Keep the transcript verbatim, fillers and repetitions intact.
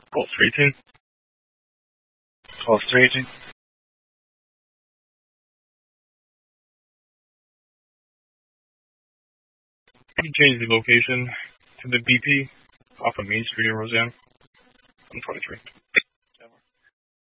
Call three eighteen. Call three eighteen. You can change the location to the B P off of Main Street in Roseanne. I'm twenty-three.